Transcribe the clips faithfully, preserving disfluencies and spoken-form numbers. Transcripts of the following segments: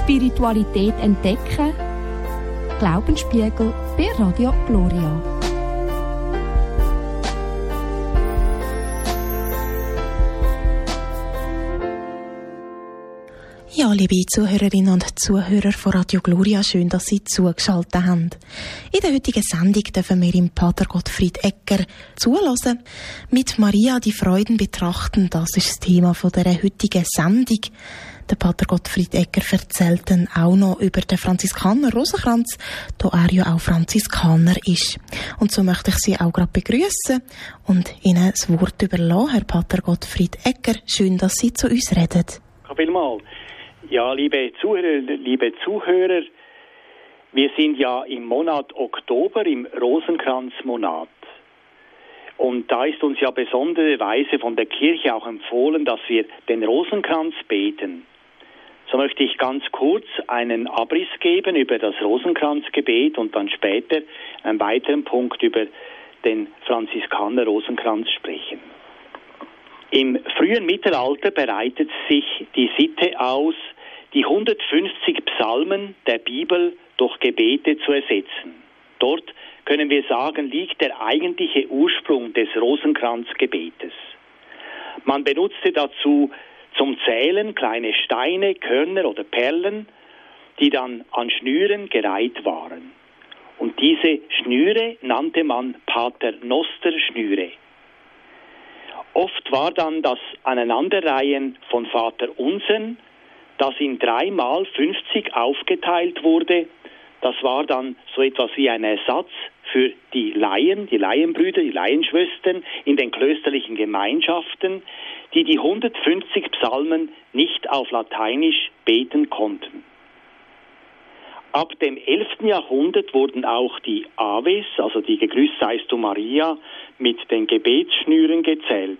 Spiritualität entdecken. Glaubensspiegel bei Radio Gloria. Ja, liebe Zuhörerinnen und Zuhörer von Radio Gloria, schön, dass Sie zugeschaltet haben. In der heutigen Sendung dürfen wir im Pater Gottfried Egger zuhören. Mit Maria die Freuden betrachten, das ist das Thema von der heutigen Sendung. Der Pater Gottfried Egger erzählt dann auch noch über den Franziskaner Rosenkranz, da er ja auch Franziskaner ist. Und so möchte ich Sie auch gerade begrüßen und Ihnen das Wort überlassen, Herr Pater Gottfried Egger. Schön, dass Sie zu uns reden. Vielmals. Ja, liebe Zuhörer, liebe Zuhörer, wir sind ja im Monat Oktober, im Rosenkranzmonat. Und da ist uns ja besondererweise von der Kirche auch empfohlen, dass wir den Rosenkranz beten. So möchte ich ganz kurz einen Abriss geben über das Rosenkranzgebet und dann später einen weiteren Punkt über den Franziskaner Rosenkranz sprechen. Im frühen Mittelalter bereitet sich die Sitte aus, die hundertfünfzig Psalmen der Bibel durch Gebete zu ersetzen. Dort, können wir sagen, liegt der eigentliche Ursprung des Rosenkranzgebetes. Man benutzte dazu zum Zählen kleine Steine, Körner oder Perlen, die dann an Schnüren gereiht waren. Und diese Schnüre nannte man Paternoster-Schnüre. Oft war dann das Aneinanderreihen von Vaterunsern, das in dreimal fünfzig aufgeteilt wurde. Das war dann so etwas wie ein Ersatz für die Laien, die Laienbrüder, die Laienschwestern in den klösterlichen Gemeinschaften, die die hundertfünfzig Psalmen nicht auf Lateinisch beten konnten. Ab dem elften Jahrhundert wurden auch die Aves, also die Gegrüßt seist du Maria, mit den Gebetsschnüren gezählt.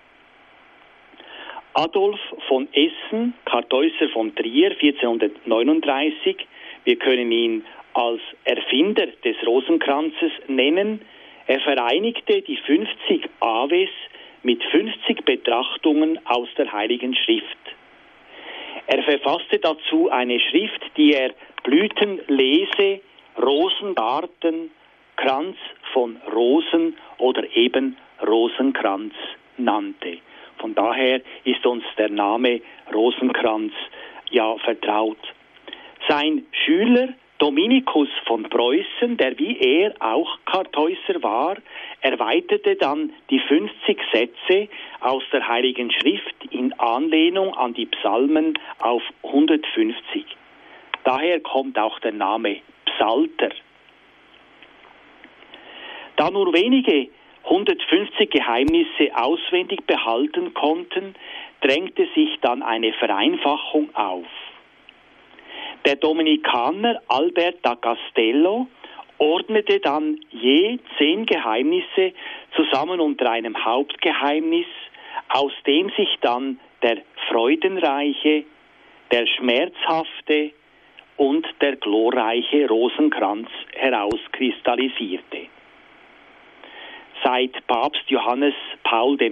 Adolf von Essen, Kartäuser von Trier, vierzehnhundertneununddreißig, wir können ihn als Erfinder des Rosenkranzes nennen. Er vereinigte die fünfzig Aves mit fünfzig Betrachtungen aus der Heiligen Schrift. Er verfasste dazu eine Schrift, die er Blütenlese, Rosengarten, Kranz von Rosen oder eben Rosenkranz nannte. Von daher ist uns der Name Rosenkranz ja vertraut. Sein Schüler Dominikus von Preußen, der wie er auch Kartäuser war, erweiterte dann die fünfzig Sätze aus der Heiligen Schrift in Anlehnung an die Psalmen auf hundertfünfzig. Daher kommt auch der Name Psalter. Da nur wenige hundertfünfzig Geheimnisse auswendig behalten konnten, drängte sich dann eine Vereinfachung auf. Der Dominikaner Albert da Castello ordnete dann je zehn Geheimnisse zusammen unter einem Hauptgeheimnis, aus dem sich dann der freudenreiche, der schmerzhafte und der glorreiche Rosenkranz herauskristallisierte. Seit Papst Johannes Paul